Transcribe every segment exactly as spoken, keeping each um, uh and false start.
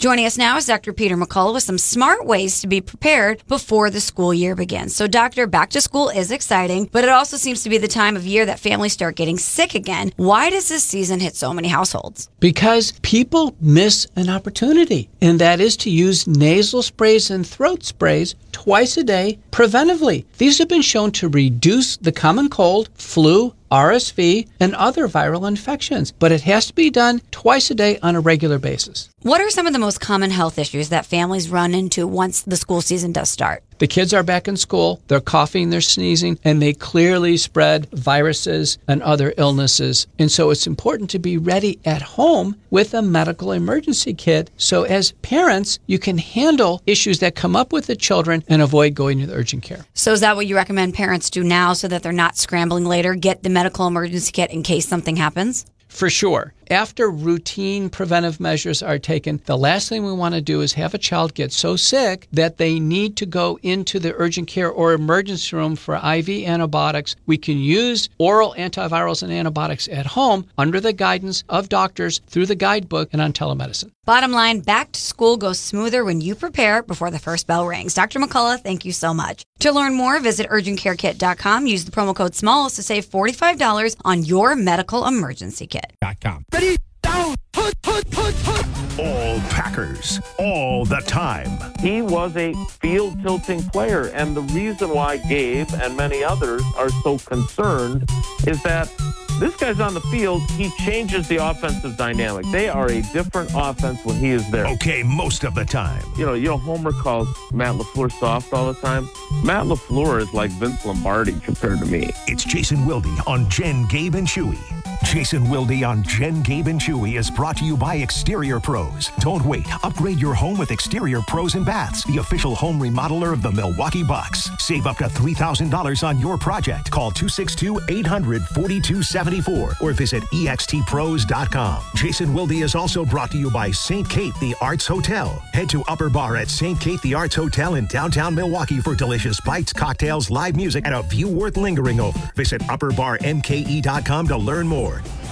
Joining us now is Doctor Peter McCullough with some smart ways to be prepared before the school year begins. So, Doctor, back to school is exciting, but it also seems to be the time of year that families start getting sick again. Why does this season hit so many households? Because people miss an opportunity, and that is to use nasal sprays and throat sprays twice a day preventively. These have been shown to reduce the common cold, flu, R S V, and other viral infections, but it has to be done twice a day on a regular basis. What are some of the most common health issues that families run into once the school season does start? The kids are back in school, they're coughing, they're sneezing, and they clearly spread viruses and other illnesses. And so it's important to be ready at home with a medical emergency kit. So as parents, you can handle issues that come up with the children and avoid going to the urgent care. So is that what you recommend parents do now so that they're not scrambling later? Get the medical emergency kit in case something happens? For sure. After routine preventive measures are taken, the last thing we want to do is have a child get so sick that they need to go into the urgent care or emergency room for I V antibiotics. We can use oral antivirals and antibiotics at home under the guidance of doctors through the guidebook and on telemedicine. Bottom line, back to school goes smoother when you prepare before the first bell rings. Doctor McCullough, thank you so much. To learn more, visit urgent care kit dot com. Use the promo code SMALLS to save forty-five dollars on your medical emergency kit. .com. Ready, down, put, put, put, put. All Packers, all the time. He was a field tilting player, and the reason why Gabe and many others are so concerned is that this guy's on the field, he changes the offensive dynamic. They are a different offense when he is there. Okay, most of the time. You know, you know, Homer calls Matt LaFleur soft all the time. Matt LaFleur is like Vince Lombardi compared to me. It's Jason Wilde on Jen, Gabe, and Chewy. Jason Wilde on Jen, Gabe, and Chewy is brought to you by Exterior Pros. Don't wait. Upgrade your home with Exterior Pros and Baths, the official home remodeler of the Milwaukee Bucks. Save up to three thousand dollars on your project. Call two six two, eight hundred, forty-two seventy-four or visit E X T pros dot com. Jason Wilde is also brought to you by Saint Kate the Arts Hotel. Head to Upper Bar at Saint Kate the Arts Hotel in downtown Milwaukee for delicious bites, cocktails, live music, and a view worth lingering over. Visit upper bar m k e dot com to learn more.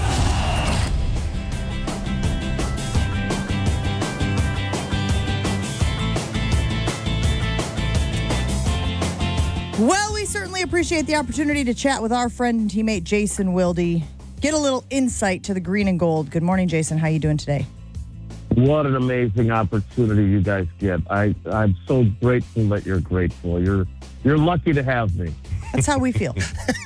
Well, we certainly appreciate the opportunity to chat with our friend and teammate Jason Wilde. Get a little insight to the green and gold. Good morning, Jason. How are you doing today? What an amazing opportunity you guys get. I, I'm so grateful that you're grateful. You're you're lucky to have me. That's how we feel.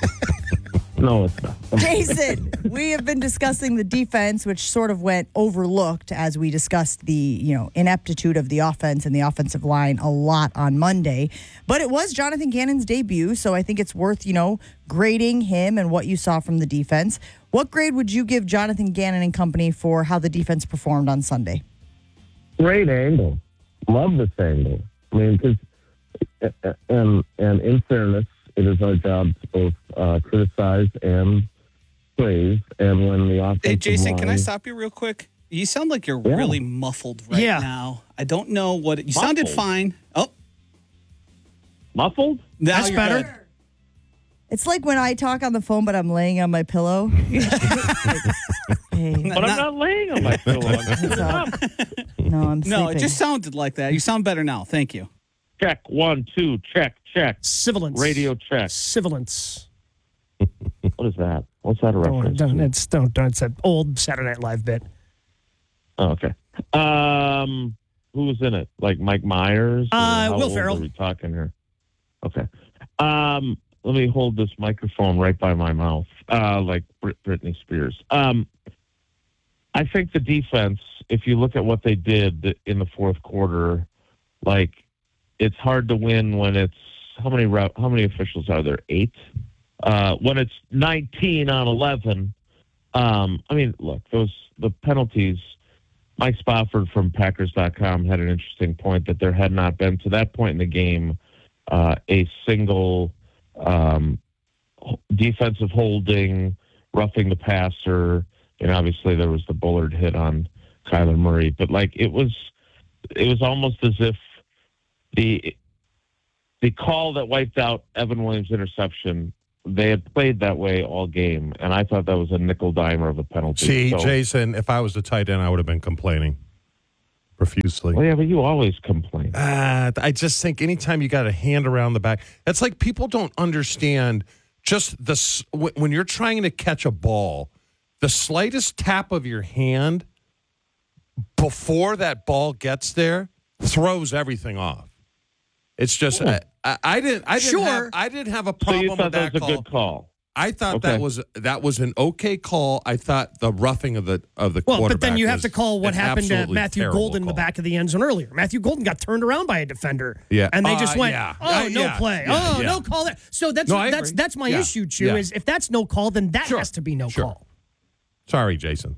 No, it's not. Jason, we have been discussing the defense, which sort of went overlooked as we discussed the, you know, ineptitude of the offense and the offensive line a lot on Monday. But it was Jonathan Gannon's debut, so I think it's worth, you know, grading him and what you saw from the defense. What grade would you give Jonathan Gannon and company for how the defense performed on Sunday? Great angle. Love this angle. I mean, because, and, and in fairness, it is our job to both uh, criticize and praise. And when the offensive Hey, Jason, line, can I stop you real quick? You sound like you're Yeah. really muffled right Yeah. now. I don't know what... It, you Muffled? sounded fine. Oh, muffled? now That's you're better. good. It's like when I talk on the phone, but I'm laying on my pillow. Like, hey, But I'm not laying on my pillow. I'm sitting up. no, I'm sleeping. No, it just sounded like that. You sound better now. Thank you. Check, one, two, check, check. Sibilance. Radio check. Sibilance. What is that? What's that a Don't, reference don't, to? it's, don't, don't, it's an old Saturday Night Live bit. Oh, okay. Um, who was in it? Like Mike Myers? Or Uh, how Will old Ferrell. Are we talking here? Okay. Um, let me hold this microphone right by my mouth, uh, like Brit- Britney Spears. Um, I think the defense, if you look at what they did in the fourth quarter, like it's hard to win when it's how many rep, how many officials are there? Eight. Uh, when it's nineteen on eleven. Um, I mean, look, those the penalties. Mike Spofford from Packers dot com had an interesting point that there had not been to that point in the game uh, a single um, defensive holding, roughing the passer, and obviously there was the Bullard hit on Kyler Murray. But like it was, it was almost as if the the call that wiped out Evan Williams' interception. They had played that way all game, and I thought that was a nickel dimer of a penalty. See, So- Jason, if I was the tight end, I would have been complaining. profusely. Well, yeah, but you always complain. Uh, I just think anytime you got a hand around the back, it's like people don't understand just the s- wh- when you're trying to catch a ball, the slightest tap of your hand before that ball gets there throws everything off. It's just I, I, I didn't I didn't Sure. have, I didn't have a So problem you thought with that that was a call. good call. I thought Okay. that was that was an okay call. I thought the roughing of the of the Well, quarterback but then you have was to call what an happened to absolutely Matthew terrible Golden in the call. back of the end zone earlier. Matthew Golden got turned around by a defender. Yeah. And they Uh, just went, yeah. oh, Uh, no yeah. play. Yeah, oh, yeah. no call there. So that's No, I that's agree. that's my Yeah. issue, Chew, Yeah. is if that's no call, then that Sure. has to be no Sure. call. Sorry, Jason.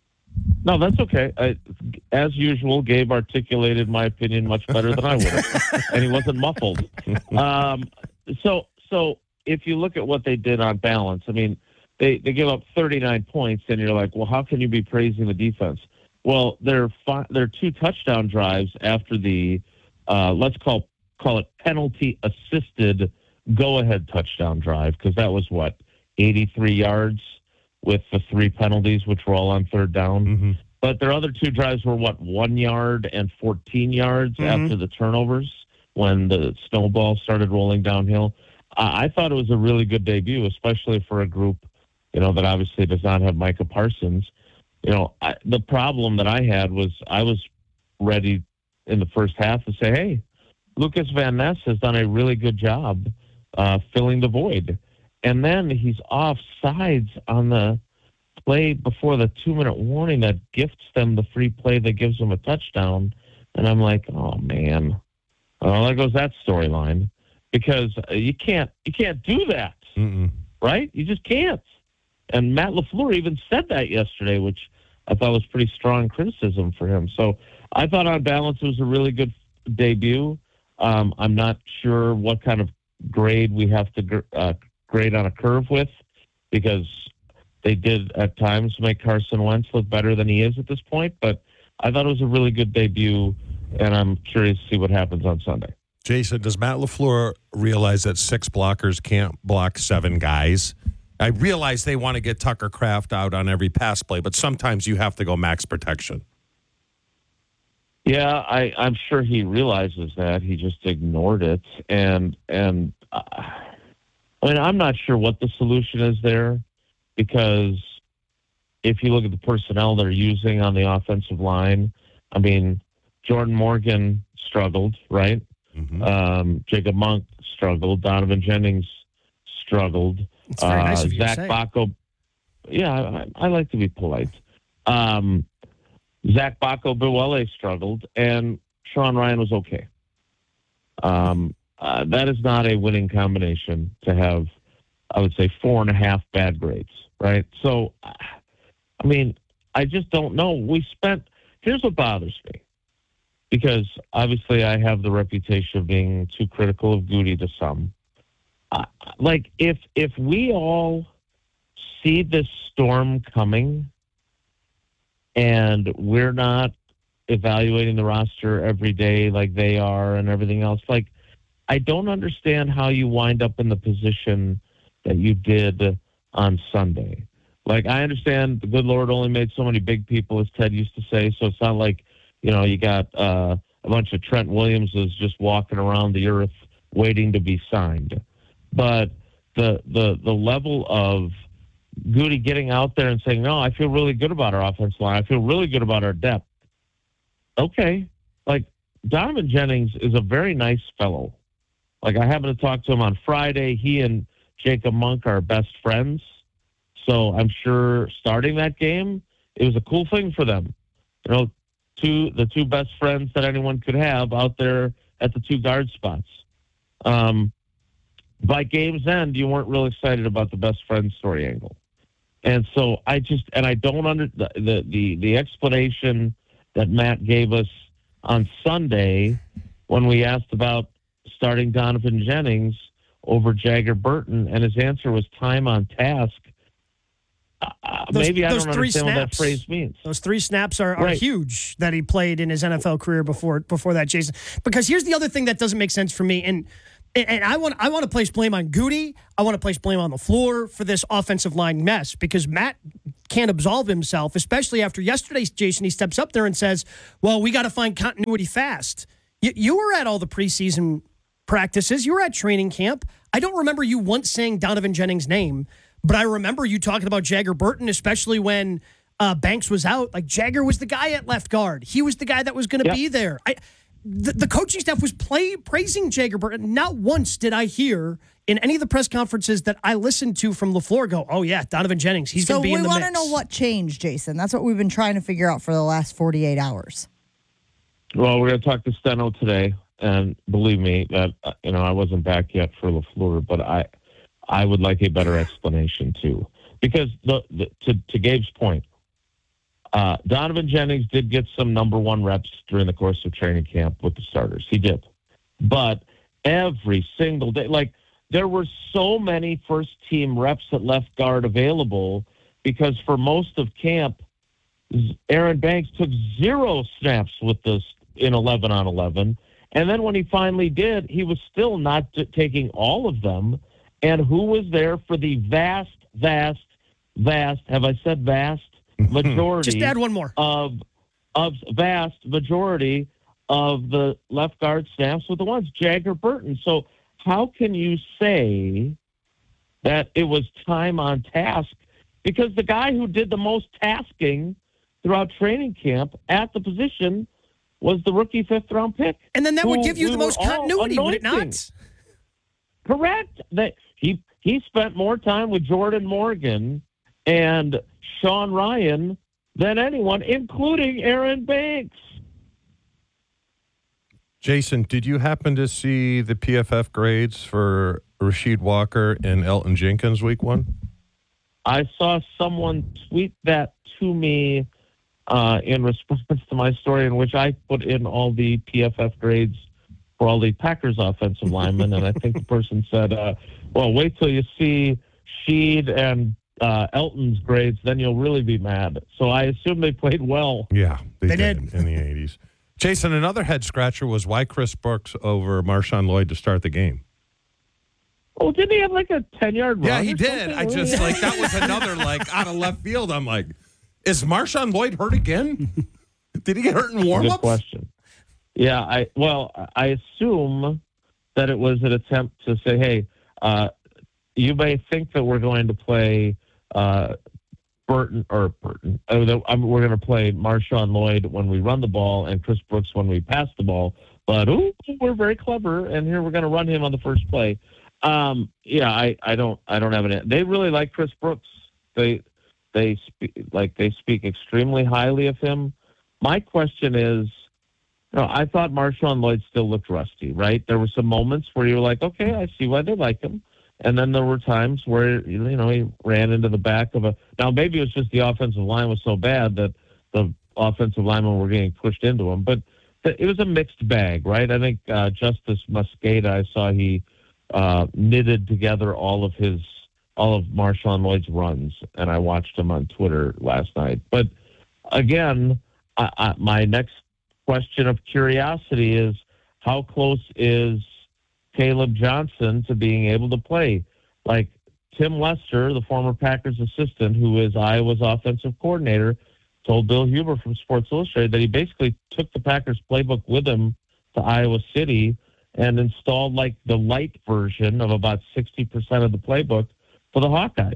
No, that's okay. I, as usual, Gabe articulated my opinion much better than I would have, and he wasn't muffled. Um, so, so if you look at what they did on balance, I mean, they they give up thirty-nine points, and you're like, well, how can you be praising the defense? Well, there are fi- there are two touchdown drives after the uh, let's call call it penalty assisted go ahead touchdown drive, because that was what eighty-three yards with the three penalties, which were all on third down. Mm-hmm. But their other two drives were what one yard and fourteen yards Mhm. after the turnovers when the snowball started rolling downhill. I I thought it was a really good debut, especially for a group, you know, that obviously does not have Micah Parsons. You know, I, the problem that I had was I was ready in the first half to say, hey, Lucas Van Ness has done a really good job uh, filling the void. And then he's off sides on the play before the two-minute warning that gifts them the free play that gives them a touchdown. And I'm like, oh, man. Well, there goes that storyline. Because uh, you can't you can't do that, Mm-mm. right? You just can't. And Matt LaFleur even said that yesterday, which I thought was pretty strong criticism for him. So I thought on balance it was a really good debut. Um, I'm not sure what kind of grade we have to gr- uh, grade on a curve with, because they did at times make Carson Wentz look better than he is at this point. But I thought it was a really good debut, and I'm curious to see what happens on Sunday. Jason, does Matt LaFleur realize that six blockers can't block seven guys? I realize they want to get Tucker Kraft out on every pass play, but sometimes you have to go max protection. Yeah, I, I'm sure he realizes that. He just ignored it. And, and uh, I mean, I'm not sure what the solution is there, because if you look at the personnel they're using on the offensive line, I mean, Jordan Morgan struggled, right? Mm-hmm. Um, Jacob Monk struggled. Donovan Jennings struggled. It's very nice Uh, of you to Zach say. Bacco. Yeah, I, I like to be polite. Um, Zach Bacco Buwele struggled, and Sean Ryan was okay. Um, uh, that is not a winning combination to have, I would say, four and a half bad grades, right? So, I mean, I just don't know. We spent, here's what bothers me, because obviously I have the reputation of being too critical of Goody to some. Uh, like, if if we all see this storm coming and we're not evaluating the roster every day like they are and everything else, like, I don't understand how you wind up in the position that you did on Sunday. Like, I understand the good Lord only made so many big people, as Ted used to say, so it's not like, you know, you got uh, a bunch of Trent Williamses just walking around the earth waiting to be signed. But the the the level of Goody getting out there and saying, no, I feel really good about our offensive line. I feel really good about our depth. Okay. Like, Donovan Jennings is a very nice fellow. Like, I happened to talk to him on Friday. He and Jacob Monk are best friends. So I'm sure starting that game, it was a cool thing for them. You know, two the two best friends that anyone could have out there at the two guard spots. Um, by game's end, you weren't real excited about the best friend story angle. And so I just, and I don't under the, the, the, the explanation that Matt gave us on Sunday when we asked about starting Donovan Jennings over Jagger Burton, and his answer was time on task. Uh, Those- maybe I those don't three understand what that snaps. phrase means. Those three snaps are, are Right. huge that he played in his N F L career before before that, Jason. Because here's the other thing that doesn't make sense for me. And And, and I want I want to place blame on Goody. I want to place blame on the floor for this offensive line mess because Matt can't absolve himself, especially after yesterday's Jason. He steps up there and says, well, we got to find continuity fast. You, you were at all the preseason practices. You were at training camp. I don't remember you once saying Donovan Jennings' name, but I remember you talking about Jagger Burton, especially when uh, Banks was out. Like, Jagger was the guy at left guard. He was the guy that was going to Yep. be there. I, the, the coaching staff was play, praising Jagger Burton. Not once did I hear in any of the press conferences that I listened to from LaFleur go, oh, yeah, Donovan Jennings, he's So going to be we in the want mix. to know what changed, Jason. That's what we've been trying to figure out for the last forty-eight hours. Well, we're going to talk to Steno today, and believe me, that uh, you know I wasn't back yet for LaFleur, but I I would like a better explanation too, because the, the to to Gabe's point, uh, Donovan Jennings did get some number one reps during the course of training camp with the starters. He did, but every single day, like there were so many first team reps at left guard available because for most of camp, Aaron Banks took zero snaps with this in eleven on eleven. And then when he finally did, he was still not t- taking all of them. And who was there for the vast, vast, vast, have I said vast? Majority. Just add one more. Of, of vast majority of the left guard snaps with the ones, Jagger Burton. So how can you say that it was time on task? Because the guy who did the most tasking throughout training camp at the position was the rookie fifth round pick. And then that would who give you we the were most all continuity, would it anointing. not? Correct. That he he spent more time with Jordan Morgan and Sean Ryan than anyone, including Aaron Banks. Jason, did you happen to see the P F F grades for Rasheed Walker and Elton Jenkins week one? I saw someone tweet that to me uh, in response to my story, in which I put in all the P F F grades for all the Packers offensive linemen, and I think the person said, uh, "Well, wait till you see Sheed and uh, Elton's grades, then you'll really be mad." So I assume they played well. Yeah, they, They did, did. in the eighties. Jason, another head scratcher was why Chris Brooks over Marshawn Lloyd to start the game. Oh, didn't he have like a ten-yard run? Yeah, he or did. something? I just like that was another like out of left field. I'm like, is Marshawn Lloyd hurt again? Did he get hurt in warm Good ups? question. Yeah, I well, I assume that it was an attempt to say, hey, uh, you may think that we're going to play uh, Burton or Burton. Uh, that, um, we're going to play Marshawn Lloyd when we run the ball and Chris Brooks when we pass the ball. But ooh, we're very clever, and here we're going to run him on the first play. Um, yeah, I, I don't I don't have an. They really like Chris Brooks. They they speak like they speak extremely highly of him. My question is, you know, I thought Marshawn Lloyd still looked rusty, right? There were some moments where you were like, okay, I see why they like him. And then there were times where, you know, he ran into the back of a... Now, maybe it was just the offensive line was so bad that the offensive linemen were getting pushed into him. But it was a mixed bag, right? I think uh, Justice Mosqueda, I saw he uh, knitted together all of his... all of Marshawn Lloyd's runs, and I watched him on Twitter last night. But, again, I, I, my next question of curiosity is how close is Caleb Johnson to being able to play? Like Tim Lester, the former Packers assistant, who is Iowa's offensive coordinator, told Bill Huber from Sports Illustrated that he basically took the Packers playbook with him to Iowa City and installed like the light version of about sixty percent of the playbook for the Hawkeyes.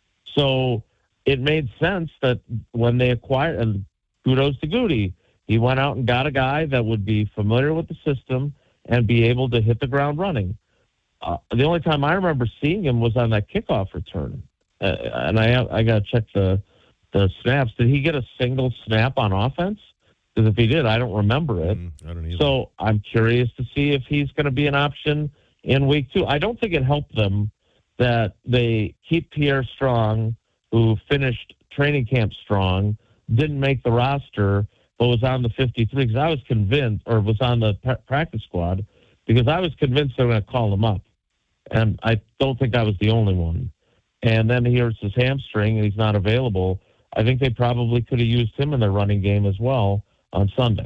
So it made sense that when they acquired, and kudos to Goody, he went out and got a guy that would be familiar with the system and be able to hit the ground running. Uh, the only time I remember seeing him was on that kickoff return. Uh, and I I got to check the, the snaps. Did he get a single snap on offense? Because if he did, I don't remember it. Mm, I don't either. So I'm curious to see if he's going to be an option in week two. I don't think it helped them that they keep Pierre Strong, who finished training camp strong, didn't make the roster, but was on the fifty-three, because I was convinced, or was on the pra- practice squad, because I was convinced they were going to call him up. And I don't think I was the only one. And then he hurts his hamstring and he's not available. I think they probably could have used him in their running game as well on Sunday.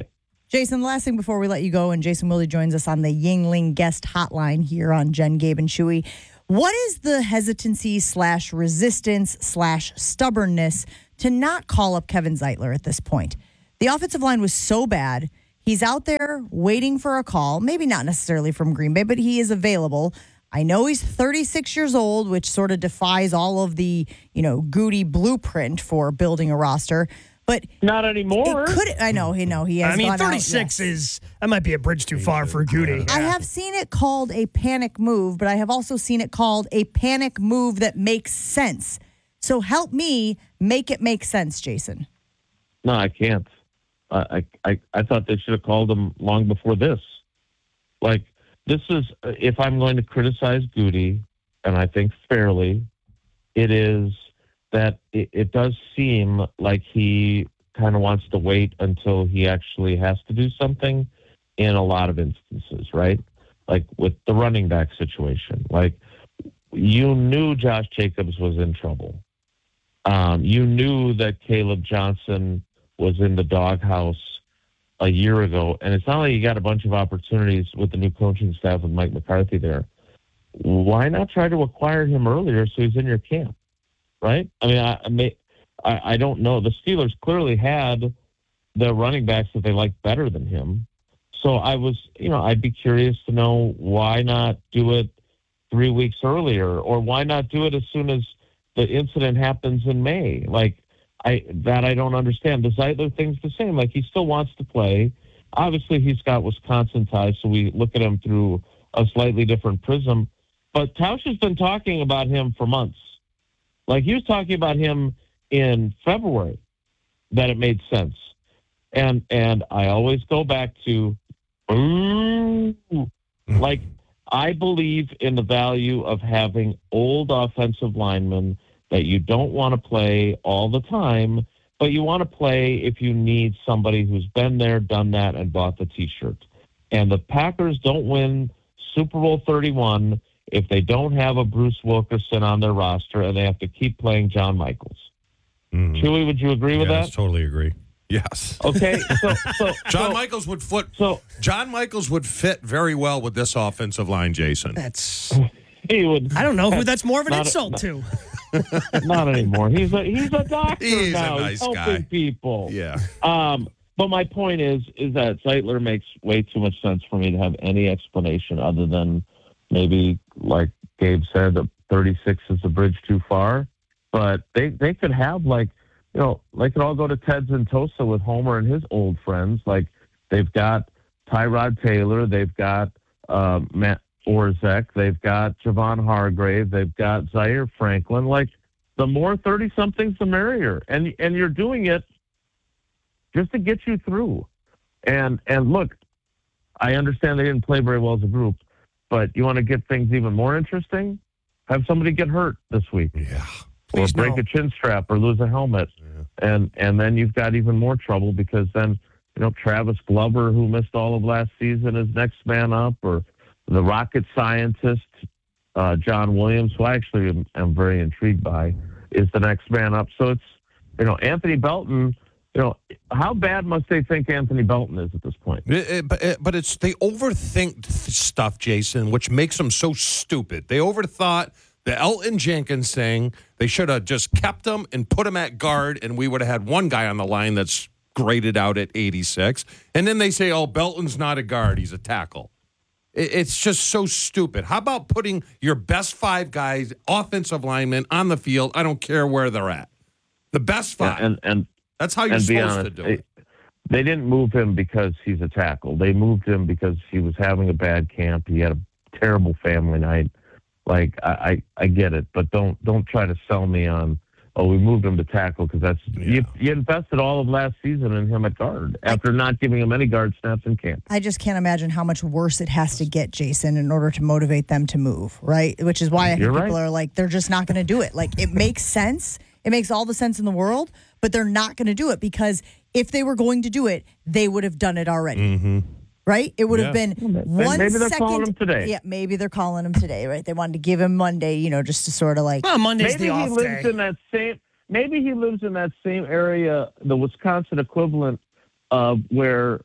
Jason, the last thing before we let you go, and Jason Wilde joins us on the Yingling guest hotline here on Jen, Gabe, and Chewy. What is the hesitancy slash resistance slash stubbornness to not call up Kevin Zeitler at this point? The offensive line was so bad. He's out there waiting for a call, maybe not necessarily from Green Bay, but he is available. I know he's thirty-six years old, which sort of defies all of the, you know, Goody blueprint for building a roster. But not anymore. It could I know he know he has. I mean, gone thirty-six out, yes. is that might be a bridge too far for Goody. I have seen it called a panic move, but I have also seen it called a panic move that makes sense. So help me make it make sense, Jason. No, I can't. I I I thought they should have called him long before this. Like, this is, if I'm going to criticize Goody, and I think fairly, it is that it, it does seem like he kind of wants to wait until he actually has to do something in a lot of instances, right? Like with the running back situation. Like, you knew Josh Jacobs was in trouble. Um, you knew that Caleb Johnson was in the doghouse a year ago, and it's not like you got a bunch of opportunities with the new coaching staff with Mike McCarthy there. Why not try to acquire him earlier so he's in your camp, right? I mean, I I, may, I, I don't know. The Steelers clearly had the running backs that they liked better than him. So I was, you know, I'd be curious to know why not do it three weeks earlier, or why not do it as soon as the incident happens in May? Like, I that I don't understand. The Zeitler thing's the same. Like, he still wants to play. Obviously, he's got Wisconsin ties, so we look at him through a slightly different prism. But Tausch has been talking about him for months. Like, he was talking about him in February, that it made sense. And and I always go back to, ooh, like, I believe in the value of having old offensive linemen that you don't want to play all the time, but you want to play if you need somebody who's been there, done that, and bought the T-shirt. And the Packers don't win Super Bowl thirty-one if they don't have a Bruce Wilkerson on their roster and they have to keep playing John Michaels. Mm-hmm. Chewy, would you agree with yes, that? Totally agree. Yes. Okay. So, so John so, Michaels would foot. So John Michaels would fit very well with this offensive line, Jason. That's. He would. I don't know who that's more of an not insult a, to. Not anymore. He's a he's a doctor he's now. A nice he's helping guy. people. Yeah. Um. But my point is, is that Zeitler makes way too much sense for me to have any explanation other than maybe, like Gabe said, that thirty-six is a bridge too far. But they they could have, like, you know, they could all go to Ted Zentosa with Homer and his old friends. Like, they've got Tyrod Taylor, they've got uh, Matt Orzek, they've got Javon Hargrave, they've got Zaire Franklin. Like, the more thirty-somethings, the merrier. And and you're doing it just to get you through. And and look, I understand they didn't play very well as a group, but you want to get things even more interesting? Have somebody get hurt this week. Yeah. Or Please break no. a chin strap or lose a helmet. Yeah. And and then you've got even more trouble because then, you know, Travis Glover, who missed all of last season, is next man up, or the rocket scientist, uh, John Williams, who I actually am, am very intrigued by, is the next man up. So it's, you know, Anthony Belton, you know, how bad must they think Anthony Belton is at this point? It, it, but, it, but it's they overthink th- stuff, Jason, which makes them so stupid. They overthought the Elton Jenkins thing. They should have just kept him and put him at guard, and we would have had one guy on the line that's graded out at eighty-six. And then they say, oh, Belton's not a guard, he's a tackle. It, it's just so stupid. How about putting your best five guys, offensive linemen, on the field? I don't care where they're at. The best five. Yeah, and, and That's how you're and supposed honest, to do they, it. They didn't move him because he's a tackle. They moved him because he was having a bad camp. He had a terrible family night. Like, I, I, I get it, but don't don't try to sell me on, oh, we moved him to tackle because that's Yeah. you, you invested all of last season in him at guard after not giving him any guard snaps in camp. I just can't imagine how much worse it has to get, Jason, in order to motivate them to move, right? Which is why I think You're people right. are like, they're just not going to do it. Like, it makes sense. It makes all the sense in the world, but they're not going to do it because if they were going to do it, they would have done it already. Mm-hmm. Right? It would Yeah. have been Maybe one they're second- calling him today. Yeah, maybe they're calling him today, right? They wanted to give him Monday, you know, just to sort of like. Well, Monday's Maybe the he off lives day. in that same. Maybe he lives in that same area, the Wisconsin equivalent of where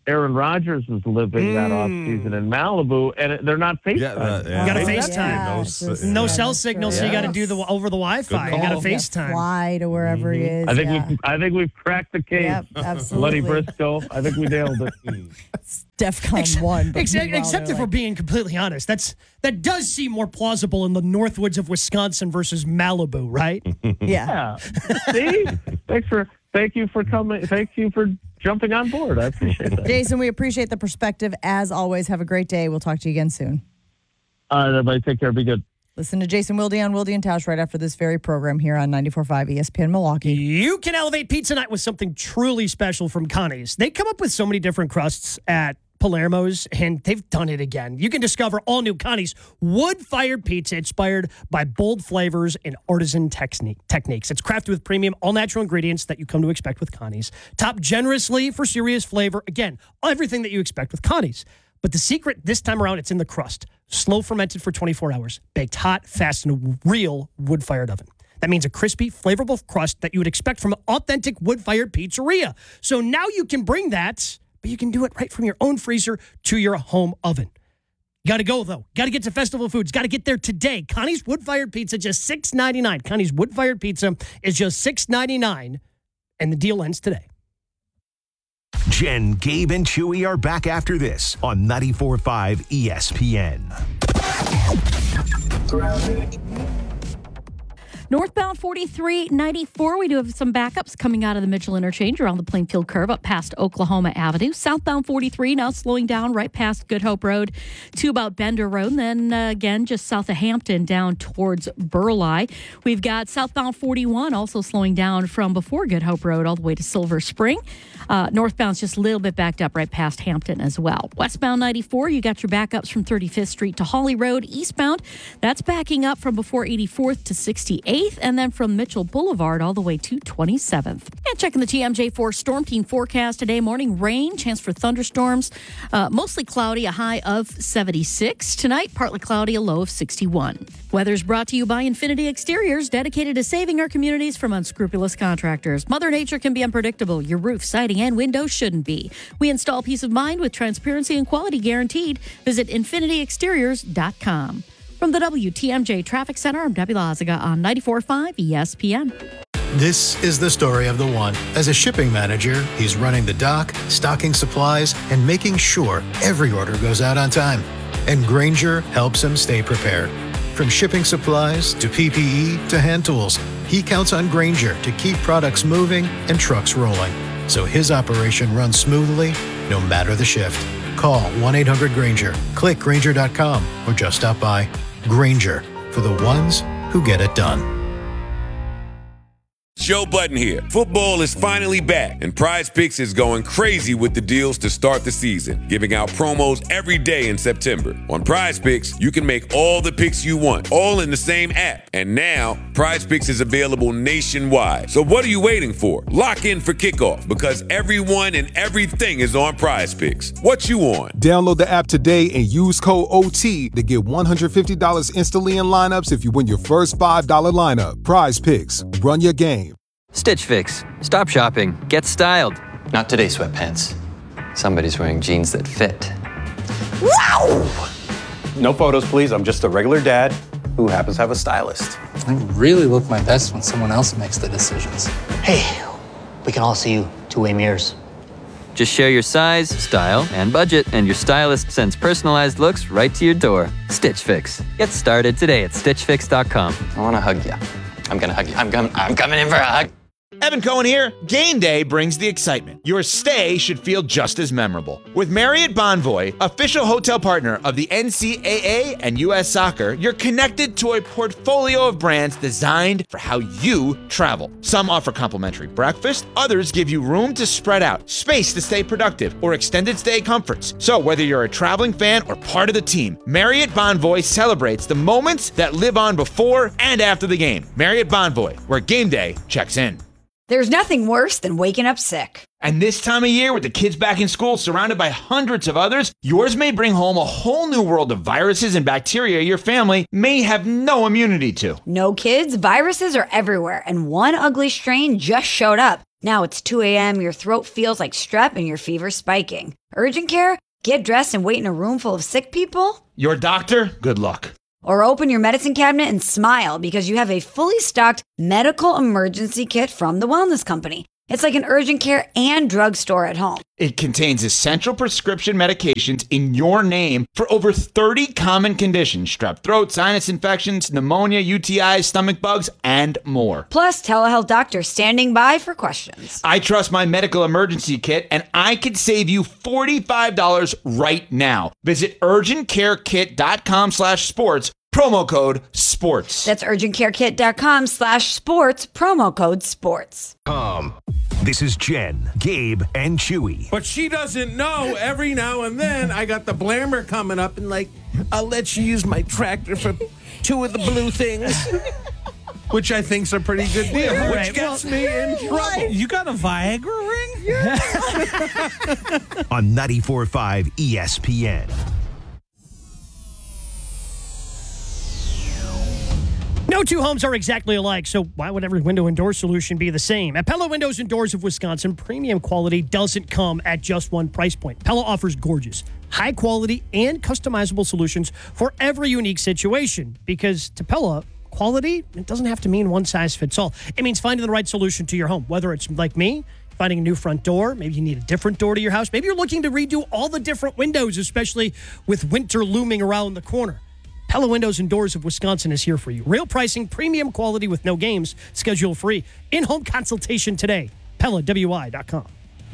Aaron Rodgers is living that off season in Malibu, and it, they're not FaceTime. Yeah, uh, yeah. You got to Maybe FaceTime. Yeah, No, it's s- just- No yeah, cell that's signal, right. so you got to Yes. do the over the Wi-Fi. Good You got to call. Yeah, FaceTime. fly to wherever he is. I think yeah. we I think we've cracked the case. Yep, Bloody absolutely. Briscoe. I think we nailed it. DEFCON one. But Except, meanwhile, except they're if we're like, being completely honest, that's that does seem more plausible in the Northwoods of Wisconsin versus Malibu, right? yeah. Yeah. See? Thanks for thank you for coming. Thank you for jumping on board. I appreciate that. Jason, we appreciate the perspective. As always, have a great day. We'll talk to you again soon. All right, everybody, take care. Be good. Listen to Jason Wilde on Wilde and Tausch right after this very program here on ninety-four point five E S P N Milwaukee. You can elevate pizza night with something truly special from Connie's. They come up with so many different crusts at Palermo's, and they've done it again. You can discover all new Connie's wood-fired pizza inspired by bold flavors and artisan technique, techniques. It's crafted with premium, all-natural ingredients that you come to expect with Connie's. Topped generously for serious flavor. Again, everything that you expect with Connie's. But the secret this time around, it's in the crust. Slow fermented for twenty-four hours. Baked hot, fast, in a real wood-fired oven. That means a crispy, flavorful crust that you would expect from an authentic wood-fired pizzeria. So now you can bring that, but you can do it right from your own freezer to your home oven. Got to go, though. Got to get to Festival Foods. Got to get there today. Connie's Wood-Fired Pizza, just six ninety-nine. Connie's Wood-Fired Pizza is just six ninety-nine, and the deal ends today. Jen, Gabe, and Chewy are back after this on ninety-four point five E S P N. Northbound forty-three ninety-four, we do have some backups coming out of the Mitchell Interchange around the Plainfield Curve up past Oklahoma Avenue. Southbound forty-three now slowing down right past Good Hope Road to about Bender Road. And then uh, again, just south of Hampton down towards Burleigh. We've got southbound forty-one also slowing down from before Good Hope Road all the way to Silver Spring. Uh, northbound's just a little bit backed up right past Hampton as well. Westbound ninety-four, you got your backups from thirty-fifth Street to Holly Road. Eastbound, that's backing up from before eighty-fourth to sixty-eighth, and then from Mitchell Boulevard all the way to twenty-seventh. And checking the T M J four Storm Team forecast today, morning rain, chance for thunderstorms, uh, mostly cloudy, a high of seventy-six. Tonight, partly cloudy, a low of sixty-one. Weather's brought to you by Infinity Exteriors, dedicated to saving our communities from unscrupulous contractors. Mother Nature can be unpredictable. Your roof, siding, and windows shouldn't be. We install peace of mind with transparency and quality guaranteed. Visit infinity exteriors dot com. From the W T M J Traffic Center, I'm Debbie Lazaga on ninety-four point five E S P N. This is the story of the one. As a shipping manager, he's running the dock, stocking supplies, and making sure every order goes out on time. And Grainger helps him stay prepared. From shipping supplies to P P E to hand tools, he counts on Grainger to keep products moving and trucks rolling, so his operation runs smoothly no matter the shift. Call one eight hundred Grainger, click Grainger dot com, or just stop by. Grainger, for the ones who get it done. Joe Budden here. Football is finally back, and Prize Picks is going crazy with the deals to start the season, giving out promos every day in September. On Prize Picks, you can make all the picks you want, all in the same app. And now, Prize Picks is available nationwide. So what are you waiting for? Lock in for kickoff, because everyone and everything is on Prize Picks. What you on? Download the app today and use code O T to get one hundred fifty dollars instantly in lineups if you win your first five dollars lineup. Prize Picks. Run your game. Stitch Fix. Stop shopping. Get styled. Not today, sweatpants. Somebody's wearing jeans that fit. Wow! No photos, please. I'm just a regular dad who happens to have a stylist. I really look my best when someone else makes the decisions. Hey, we can all see you two-way mirrors. Just share your size, style, and budget, and your stylist sends personalized looks right to your door. Stitch Fix. Get started today at stitch fix dot com. I want to hug you. I'm going to hug you. I'm, com- I'm coming in for a hug. Evan Cohen here. Game day brings the excitement. Your stay should feel just as memorable. With Marriott Bonvoy, official hotel partner of the N C double A and U S Soccer, you're connected to a portfolio of brands designed for how you travel. Some offer complimentary breakfast, others give you room to spread out, space to stay productive, or extended stay comforts. So whether you're a traveling fan or part of the team, Marriott Bonvoy celebrates the moments that live on before and after the game. Marriott Bonvoy, where game day checks in. There's nothing worse than waking up sick. And this time of year, with the kids back in school, surrounded by hundreds of others, yours may bring home a whole new world of viruses and bacteria your family may have no immunity to. No kids, viruses are everywhere, and one ugly strain just showed up. Now it's two a.m., your throat feels like strep, and your fever's spiking. Urgent care? Get dressed and wait in a room full of sick people? Your doctor? Good luck. Or open your medicine cabinet and smile because you have a fully stocked medical emergency kit from the Wellness Company. It's like an urgent care and drugstore at home. It contains essential prescription medications in your name for over thirty common conditions: strep throat, sinus infections, pneumonia, U T Is, stomach bugs, and more. Plus, telehealth doctors standing by for questions. I trust my medical emergency kit, and I could save you forty-five dollars right now. Visit urgentcarekit.com slash sports, promo code sports. That's urgentcarekit.com slash sports, promo code sports. Um, this is Jen, Gabe, and Chewy. But she doesn't know. Every now and then, I got the blammer coming up, and like, I'll let you use my tractor for two of the blue things, which I think's a pretty good deal. All Which right, gets well, me in trouble. You got a Viagra ring? On ninety-four point five E S P N. No two homes are exactly alike, so why would every window and door solution be the same? At Pella Windows and Doors of Wisconsin, premium quality doesn't come at just one price point. Pella offers gorgeous, high quality, and customizable solutions for every unique situation. Because to Pella, quality, it doesn't have to mean one size fits all. It means finding the right solution to your home, whether it's like me, finding a new front door. Maybe you need a different door to your house. Maybe you're looking to redo all the different windows, especially with winter looming around the corner. Pella Windows and Doors of Wisconsin is here for you. Real pricing, premium quality with no games, schedule free. In-home consultation today. Pella W I dot com.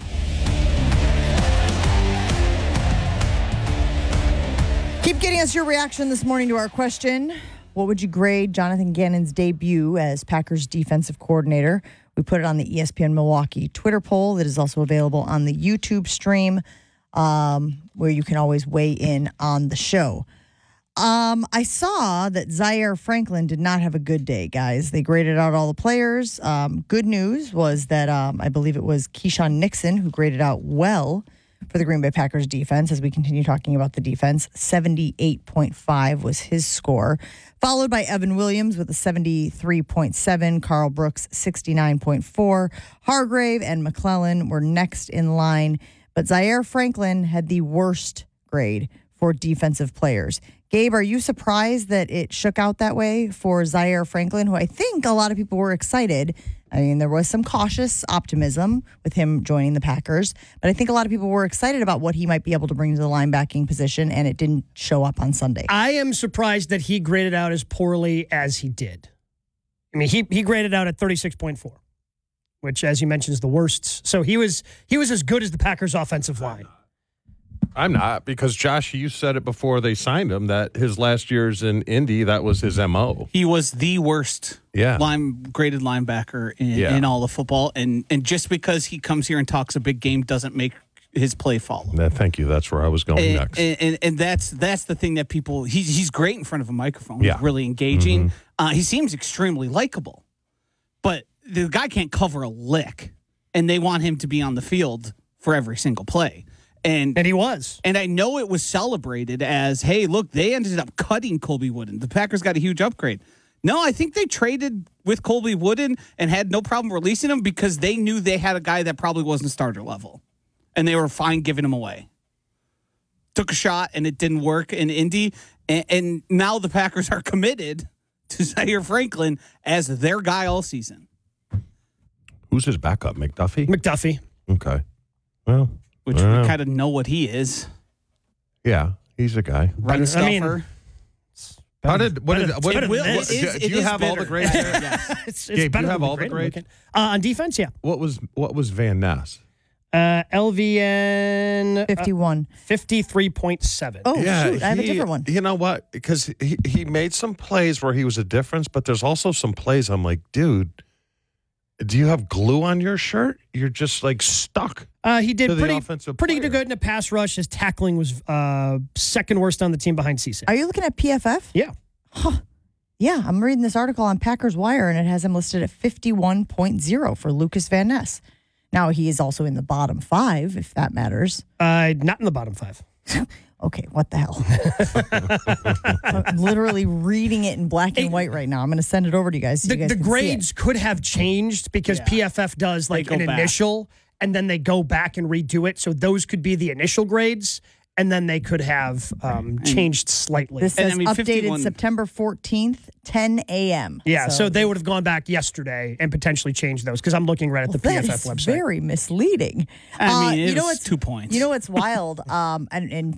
Keep getting us your reaction this morning to our question. What would you grade Jonathan Gannon's debut as Packers defensive coordinator? We put it on the E S P N Milwaukee Twitter poll that is also available on the YouTube stream, um, where you can always weigh in on the show. Um, I saw that Zaire Franklin did not have a good day, guys. They graded out all the players. Um, good news was that um, I believe it was Keyshawn Nixon who graded out well for the Green Bay Packers defense as we continue talking about the defense. seventy-eight point five was his score, followed by Evan Williams with a seventy-three point seven, Carl Brooks sixty-nine point four, Hargrave and McClellan were next in line, but Zaire Franklin had the worst grade for defensive players. Gabe, are you surprised that it shook out that way for Zaire Franklin, who I think a lot of people were excited? I mean, there was some cautious optimism with him joining the Packers, but I think a lot of people were excited about what he might be able to bring to the linebacking position, and it didn't show up on Sunday. I am surprised that he graded out as poorly as he did. I mean, he he graded out at thirty-six point four, which, as you mentioned, is the worst. So he was he was as good as the Packers' offensive line. I'm not, because Josh, you said it before they signed him that his last years in Indy, that was his M O. He was the worst yeah. line graded linebacker in, yeah. in all of football. And and just because he comes here and talks a big game doesn't make his play follow. Yeah, thank you. That's where I was going and, next. And, and and that's that's the thing that people, he's, he's great in front of a microphone. Yeah. He's really engaging. Mm-hmm. Uh, he seems extremely likable. But the guy can't cover a lick. And they want him to be on the field for every single play. And, and he was. And I know it was celebrated as, hey, look, they ended up cutting Colby Wooden. The Packers got a huge upgrade. No, I think they traded with Colby Wooden and had no problem releasing him because they knew they had a guy that probably wasn't starter level. And they were fine giving him away. Took a shot and it didn't work in Indy. And, and now the Packers are committed to Zaire Franklin as their guy all season. Who's his backup, McDuffie? McDuffie. Okay. Well, which we kind of know what he is. Yeah, he's a guy. Run stuffer. I mean, How did what did what, it what, is, what, it do you is have all the bitter. grades there? yes. It's, it's Gabe, better you have than all the grades uh, on defense. Yeah. What was what was Van Ness? Uh, L V N fifty-one, uh, fifty-three point seven. Oh yeah, shoot, I have he, a different one. You know what? Because he he made some plays where he was a difference, but there's also some plays I'm like, dude, do you have glue on your shirt? You're just like stuck. Uh, he did pretty, offensive pretty player. good in a pass rush. His tackling was uh, second worst on the team behind Cisse. Are you looking at P F F? Yeah. Huh. Yeah, I'm reading this article on Packers Wire, and it has him listed at fifty-one point oh for Lucas Van Ness. Now, he is also in the bottom five, if that matters. Uh, not in the bottom five. Okay, what the hell? I'm literally reading it in black and white right now. I'm going to send it over to you guys so the you guys the can grades see it. could have changed because Yeah. P F F does like go an back. initial and then they go back and redo it. So those could be the initial grades and then they could have um, changed slightly. This says updated September fourteenth, ten a.m. Yeah, so, they would have gone back yesterday and potentially changed those because I'm looking right at the That P F F is website. very misleading. I mean, Uh, it you know was what's two points. You know what's wild? Um, and, and